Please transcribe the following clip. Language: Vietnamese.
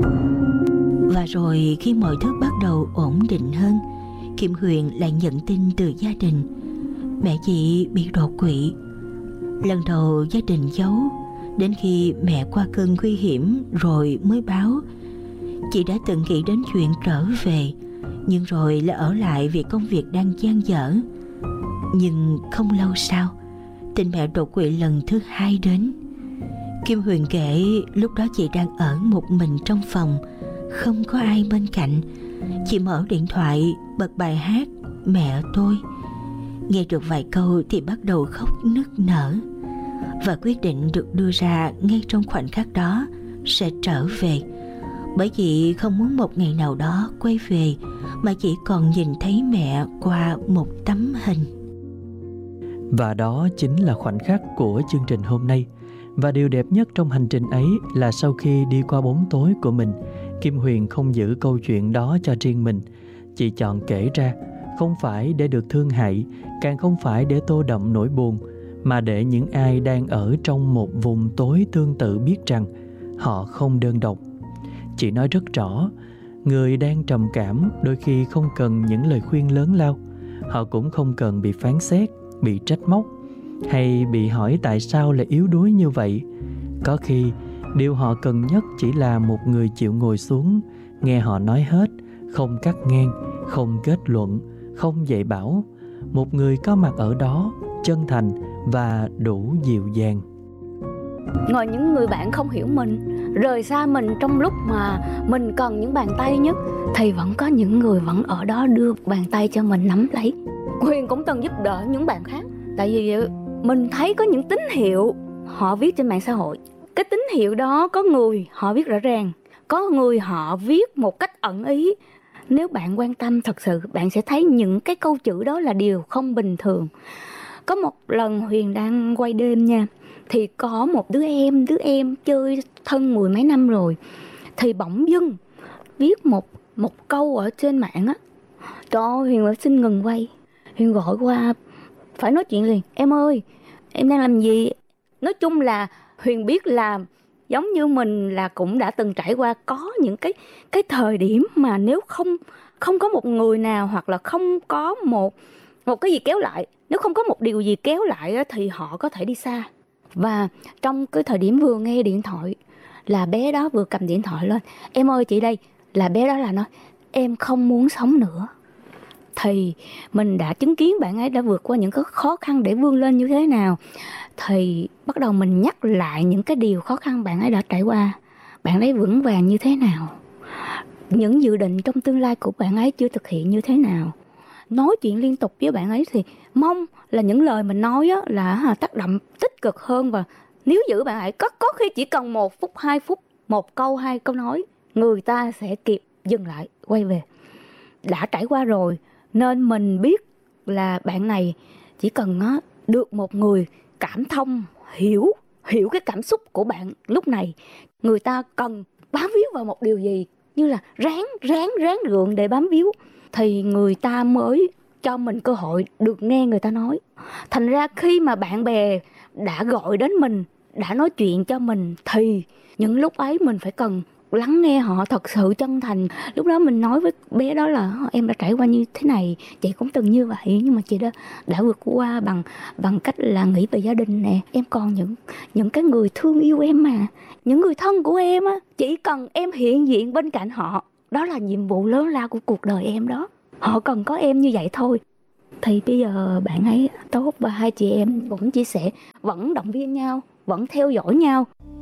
Và rồi khi mọi thứ bắt đầu ổn định hơn, Kim Huyền lại nhận tin từ gia đình mẹ chị bị đột quỵ. Lần đầu gia đình giấu, đến khi mẹ qua cơn nguy hiểm rồi mới báo. Chị đã từng nghĩ đến chuyện trở về, nhưng rồi lại ở lại vì công việc đang dang dở. Nhưng không lâu sau, tin mẹ đột quỵ lần thứ 2 đến. Kim Huyền kể lúc đó chị đang ở một mình trong phòng, không có ai bên cạnh. Chị mở điện thoại, bật bài hát Mẹ Tôi. Nghe được vài câu thì bắt đầu khóc nức nở. Và quyết định được đưa ra ngay trong khoảnh khắc đó sẽ trở về. Bởi chị không muốn một ngày nào đó quay về mà chỉ còn nhìn thấy mẹ qua một tấm hình. Và đó chính là khoảnh khắc của chương trình hôm nay. Và điều đẹp nhất trong hành trình ấy là sau khi đi qua bóng tối của mình, Kim Huyền không giữ câu chuyện đó cho riêng mình. Chị chọn kể ra, không phải để được thương hại, càng không phải để tô đậm nỗi buồn, mà để những ai đang ở trong một vùng tối tương tự biết rằng họ không đơn độc. Chị nói rất rõ, người đang trầm cảm đôi khi không cần những lời khuyên lớn lao. Họ cũng không cần bị phán xét, bị trách móc, hay bị hỏi tại sao lại yếu đuối như vậy. Có khi điều họ cần nhất chỉ là một người chịu ngồi xuống, nghe họ nói hết, không cắt ngang, không kết luận, không dạy bảo. Một người có mặt ở đó, chân thành và đủ dịu dàng. Ngoài những người bạn không hiểu mình, rời xa mình trong lúc mà mình cần những bàn tay nhất, thì vẫn có những người vẫn ở đó đưa bàn tay cho mình nắm lấy. Huyền cũng từng giúp đỡ những bạn khác. Tại vì mình thấy có những tín hiệu họ viết trên mạng xã hội. Cái tín hiệu đó có người họ viết rõ ràng, có người họ viết một cách ẩn ý. Nếu bạn quan tâm thật sự, bạn sẽ thấy những cái câu chữ đó là điều không bình thường. Có một lần Huyền đang quay đêm nha, thì có một đứa em chơi thân mười mấy năm rồi, thì bỗng dưng viết một câu ở trên mạng á. Trời ơi, Huyền lại xin ngừng quay. Huyền gọi qua, phải nói chuyện liền. Em ơi, em đang làm gì? Nói chung là Huyền biết là giống như mình là cũng đã từng trải qua, có những cái thời điểm mà nếu không có một người nào, hoặc là không có một cái gì kéo lại, nếu không có một điều gì kéo lại á, thì họ có thể đi xa. Và trong cái thời điểm vừa nghe điện thoại là bé đó vừa cầm điện thoại lên, em ơi chị đây, là bé đó là nói em không muốn sống nữa. Thì mình đã chứng kiến bạn ấy đã vượt qua những cái khó khăn để vươn lên như thế nào. Thì bắt đầu mình nhắc lại những cái điều khó khăn bạn ấy đã trải qua, bạn ấy vững vàng như thế nào, những dự định trong tương lai của bạn ấy chưa thực hiện như thế nào. Nói chuyện liên tục với bạn ấy thì mong là những lời mình nói á, là tác động tích cực hơn. Và nếu giữ bạn ấy có khi chỉ cần 1 phút 2 phút, một câu 2 câu nói, người ta sẽ kịp dừng lại quay về. Đã trải qua rồi nên mình biết là bạn này chỉ cần được một người cảm thông, hiểu cái cảm xúc của bạn lúc này. Người ta cần bám víu vào một điều gì, như là ráng gượng để bám víu, thì người ta mới cho mình cơ hội được nghe người ta nói. Thành ra khi mà bạn bè đã gọi đến mình, đã nói chuyện cho mình, thì những lúc ấy mình phải cần lắng nghe họ thật sự chân thành. Lúc đó mình nói với bé đó là em đã trải qua như thế này, chị cũng từng như vậy, nhưng mà chị đã vượt qua bằng cách là nghĩ về gia đình nè. Em còn những cái người thương yêu em mà, những người thân của em á, chỉ cần em hiện diện bên cạnh họ, đó là nhiệm vụ lớn lao của cuộc đời em đó. Họ cần có em như vậy thôi. Thì bây giờ bạn ấy tốt và hai chị em cũng chia sẻ, vẫn động viên nhau, vẫn theo dõi nhau.